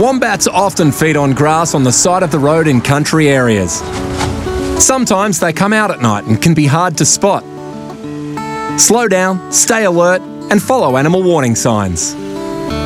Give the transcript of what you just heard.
Wombats often feed on grass on the side of the road in country areas. Sometimes they come out at night and can be hard to spot. Slow down, stay alert, and follow animal warning signs.